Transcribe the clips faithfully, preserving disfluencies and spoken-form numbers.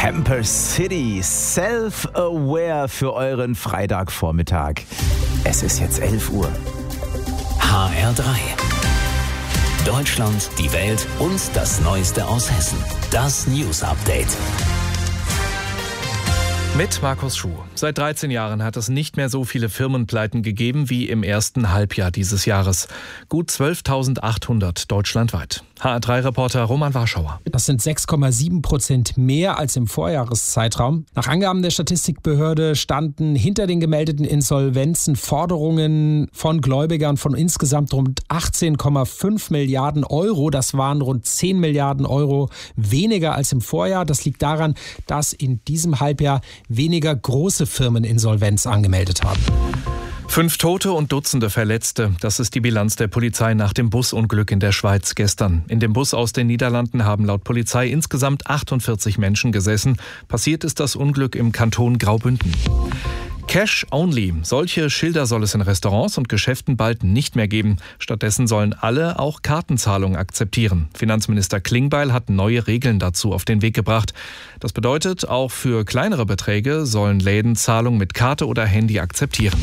Camper City, Self-Aware für euren Freitagvormittag. Es ist jetzt elf Uhr. H R drei. Deutschland, die Welt und das Neueste aus Hessen. Das News Update. Mit Markus Schuh. Seit dreizehn Jahren hat es nicht mehr so viele Firmenpleiten gegeben wie im ersten Halbjahr dieses Jahres. Gut zwölftausendachthundert deutschlandweit. H R drei Reporter Roman Warschauer. Das sind sechs Komma sieben Prozent mehr als im Vorjahreszeitraum. Nach Angaben der Statistikbehörde standen hinter den gemeldeten Insolvenzen Forderungen von Gläubigern von insgesamt rund achtzehn Komma fünf Milliarden Euro. Das waren rund zehn Milliarden Euro weniger als im Vorjahr. Das liegt daran, dass in diesem Halbjahr weniger große Firmen Insolvenz angemeldet haben. Fünf Tote und Dutzende Verletzte. Das ist die Bilanz der Polizei nach dem Busunglück in der Schweiz gestern. In dem Bus aus den Niederlanden haben laut Polizei insgesamt achtundvierzig Menschen gesessen. Passiert ist das Unglück im Kanton Graubünden. Cash only. Solche Schilder soll es in Restaurants und Geschäften bald nicht mehr geben. Stattdessen sollen alle auch Kartenzahlung akzeptieren. Finanzminister Klingbeil hat neue Regeln dazu auf den Weg gebracht. Das bedeutet, auch für kleinere Beträge sollen Läden Zahlung mit Karte oder Handy akzeptieren.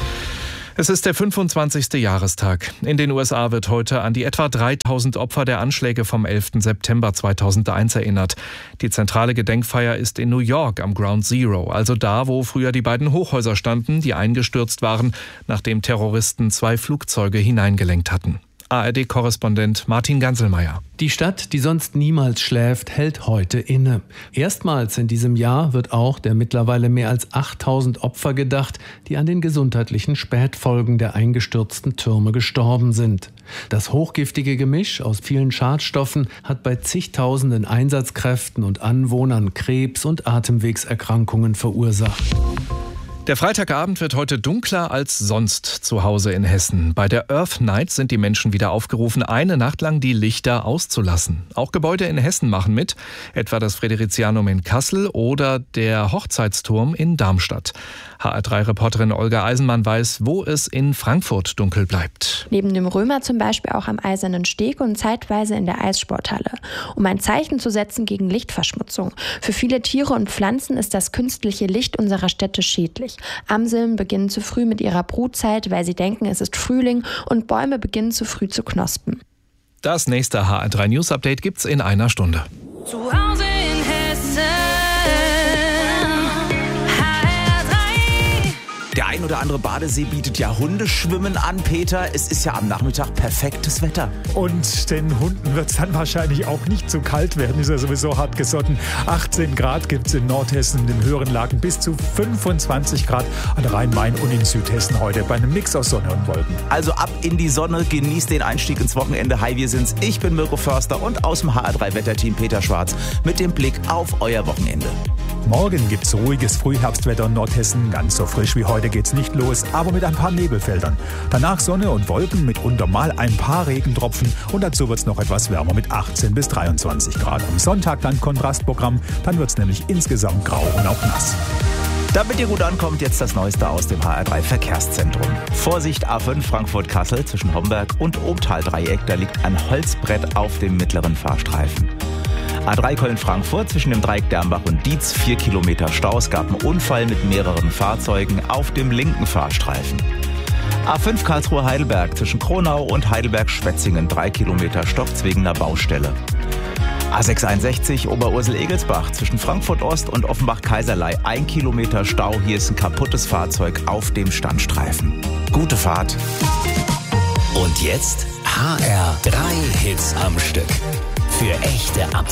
Es ist der fünfundzwanzigste Jahrestag. In den U S A wird heute an die etwa dreitausend Opfer der Anschläge vom elften September zweitausendeins erinnert. Die zentrale Gedenkfeier ist in New York am Ground Zero, also da, wo früher die beiden Hochhäuser standen, die eingestürzt waren, nachdem Terroristen zwei Flugzeuge hineingelenkt hatten. A R D-Korrespondent Martin Ganselmeier. Die Stadt, die sonst niemals schläft, hält heute inne. Erstmals in diesem Jahr wird auch der mittlerweile mehr als achttausend Opfer gedacht, die an den gesundheitlichen Spätfolgen der eingestürzten Türme gestorben sind. Das hochgiftige Gemisch aus vielen Schadstoffen hat bei zigtausenden Einsatzkräften und Anwohnern Krebs- und Atemwegserkrankungen verursacht. Der Freitagabend wird heute dunkler als sonst zu Hause in Hessen. Bei der Earth Night sind die Menschen wieder aufgerufen, eine Nacht lang die Lichter auszulassen. Auch Gebäude in Hessen machen mit, etwa das Friderizianum in Kassel oder der Hochzeitsturm in Darmstadt. H R drei Reporterin Olga Eisenmann weiß, wo es in Frankfurt dunkel bleibt. Neben dem Römer zum Beispiel auch am Eisernen Steg und zeitweise in der Eissporthalle. Um ein Zeichen zu setzen gegen Lichtverschmutzung. Für viele Tiere und Pflanzen ist das künstliche Licht unserer Städte schädlich. Amseln beginnen zu früh mit ihrer Brutzeit, weil sie denken, es ist Frühling, und Bäume beginnen zu früh zu knospen. Das nächste H R drei News Update gibt's in einer Stunde. Zu Hause in Hessen. H R drei. Der ein oder andere Badesee bietet ja Hundeschwimmen an, Peter. Es ist ja am Nachmittag perfektes Wetter. Und den Hunden wird es dann wahrscheinlich auch nicht zu kalt werden. Ist ja sowieso hart gesotten. achtzehn Grad gibt es in Nordhessen, in den höheren Lagen bis zu fünfundzwanzig Grad an Rhein-Main und in Südhessen heute bei einem Mix aus Sonne und Wolken. Also ab in die Sonne, genießt den Einstieg ins Wochenende. Hi, wir sind's. Ich bin Mirko Förster und aus dem H R drei Wetterteam Peter Schwarz mit dem Blick auf euer Wochenende. Morgen gibt's ruhiges Frühherbstwetter in Nordhessen. Ganz so frisch wie heute geht's nicht los, aber mit ein paar Nebelfeldern. Danach Sonne und Wolken, mitunter mal ein paar Regentropfen und dazu wird's noch etwas wärmer mit achtzehn bis dreiundzwanzig Grad. Am Sonntag dann Kontrastprogramm, dann wird's nämlich insgesamt grau und auch nass. Damit ihr gut ankommt, jetzt das Neueste aus dem H R drei Verkehrszentrum. Vorsicht A fünf Frankfurt-Kassel zwischen Homberg und Obtal-Dreieck, da liegt ein Holzbrett auf dem mittleren Fahrstreifen. A drei Köln-Frankfurt zwischen dem Dreieck Dermbach und Dietz, vier Kilometer Stau. Es gab einen Unfall mit mehreren Fahrzeugen auf dem linken Fahrstreifen. A fünf Karlsruhe-Heidelberg zwischen Kronau und Heidelberg-Schwetzingen, drei Kilometer Stopp wegen einer Baustelle. A sechs einundsechzig Oberursel-Egelsbach zwischen Frankfurt-Ost und Offenbach-Kaiserlei, ein Kilometer Stau. Hier ist ein kaputtes Fahrzeug auf dem Standstreifen. Gute Fahrt. Und jetzt H R drei Hits am Stück. Für echte Abwechslung.